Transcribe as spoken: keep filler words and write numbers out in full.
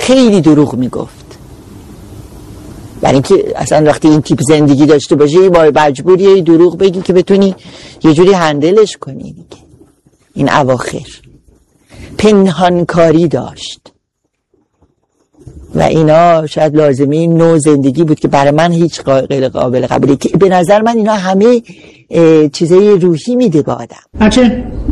خیلی دروغ میگفت. برای اینکه اصلا وقتی این تیپ زندگی داشته باشی با مجبوری دروغ بگی که بتونی یه جوری هندلش کنی دیگه. این اواخر پنهانکاری داشت و اینا شاید لازمه این نوع زندگی بود که برای من هیچ غیر قابل قبوله، که به نظر من اینا همه چیزای روحی میده به آدم. بچه